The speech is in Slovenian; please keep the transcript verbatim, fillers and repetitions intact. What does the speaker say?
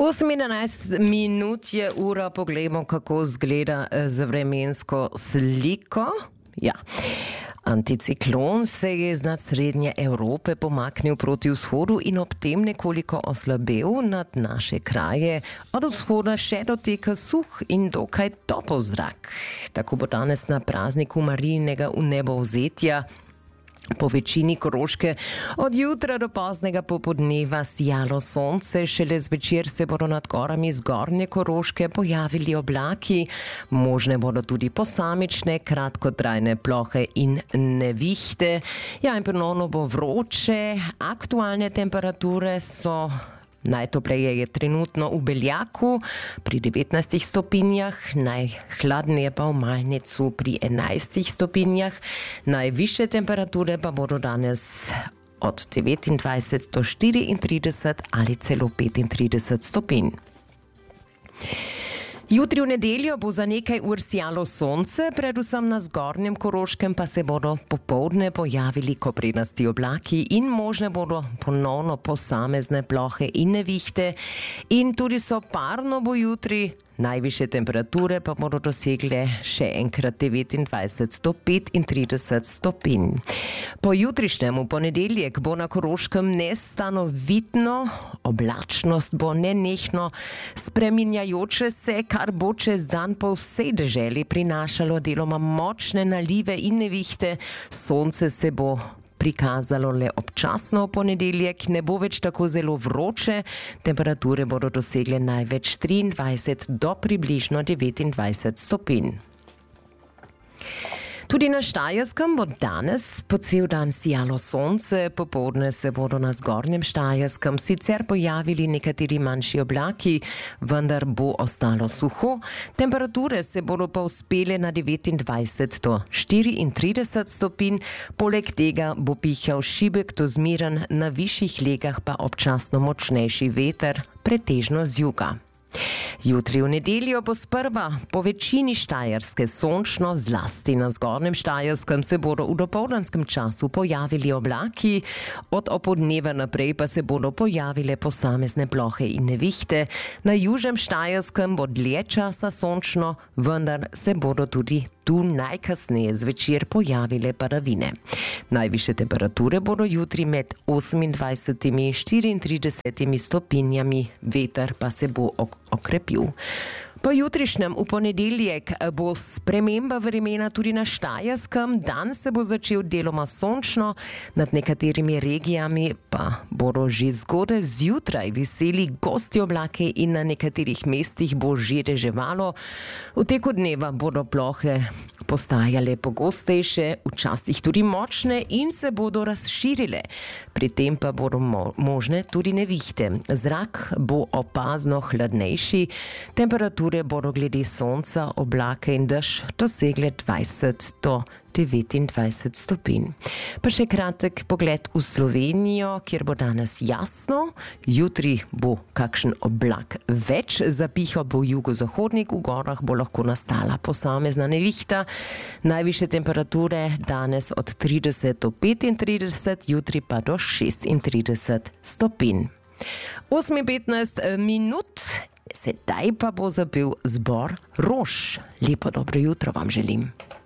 osemnajst minut je ura, poglejmo, kako zgleda z vremensko sliko. Ja. Anticiklon se je z nad srednje Evrope pomaknil proti vzhodu in ob tem nekoliko oslabel nad naše kraje. Od vzhoda še doteka suh in dokaj topel zrak. Tako bo danes na prazniku Marijinega vnebovzetja po večini Koroške od jutra do poznega popoldneva sijalo sonce, šele zvečer se bodo nad gorami zgornje Koroške pojavili oblaki, možne bodo tudi posamične kratkotrajne plohe in nevihte. Ja, in ponovno bo vroče, aktualne temperature so najtopleje je trenutno v Beljaku pri devetnajstih stopinjah, najhladneje pa v Malnicu pri enajstih stopinjah. Najvišje temperature pa bodo danes od devetindvajset do štiriintrideset ali celo petintrideset stopinj. Jutri v nedeljo bo za nekaj ur sijalo sonce, predvsem na zgornjem Koroškem pa se bodo popoldne pojavili koprenasti oblaki in možne bodo ponovno posamezne plohe in nevihte. In tudi soparno bo jutri, najvišje temperature pa bodo dosegle še enkrat devetindvajset do petintrideset stopinj. Po jutrišnjem v ponedeljek bo na Koroškem nestanovitno, oblačnost bo nenehno spreminjajoče se, kar bo čez dan po vsej deželi prinašalo deloma močne nalive in nevihte. Sonce se bo prikazalo le občasno v ponedeljek, ne bo več tako zelo vroče, temperature bodo dosegle največ triindvajset do približno devetindvajset stopinj. Tudi na Štajerskem bo danes po cel dan sijalo sonce, popoldne se bodo na zgornjem Štajerskem sicer pojavili nekateri manjši oblaki, vendar bo ostalo suho. Temperature se bodo pa uspele na devetindvajset do štiriintrideset stopinj, poleg tega bo pihal šibek do zmiren, na višjih legah pa občasno močnejši veter, pretežno z juga. Jutri v nedeljo bo sprva po večini Štajerske sončno, zlasti na zgornjem Štajerskem se bodo v dopoldanskem času pojavili oblaki, od opoldneva naprej pa se bodo pojavile posamezne plohe in nevihte. Na južnem Štajerskem bo dlje časa sončno, vendar se bodo tudi tu najkasneje zvečer pojavile padavine. Najvišje temperature bodo jutri med osemindvajsetimi in štiriintridesetimi stopinjami, veter pa se bo okrepil. Po jutrišnjem v ponedeljek bo sprememba vremena tudi na Štajerskem, dan se bo začel deloma sončno, nad nekaterimi regijami pa bodo že zgodaj zjutraj viseli gosti oblaki in na nekaterih mestih bo že deževalo. V teku dneva bodo plohe postajale pogostejše, včasih tudi močne in se bodo razširile. Pri tem pa bodo mo- možne tudi nevihte. Zrak bo opazno hladnejši, temperature bodo glede sonca, oblake in dež dosegle dvajset do devetindvajset stopinj. Pa še kratek pogled v Slovenijo, kjer bo danes jasno, jutri bo kakšen oblak več, zapihal bo jugozahodnik, v gorah bo lahko nastala posamezna nevihta. Najvišje temperature danes od trideset do petintrideset, jutri pa do šestintrideset stopinj. osem in petnajst minut, sedaj pa bo zapel zbor Rož. Lepo dobro jutro vam želim.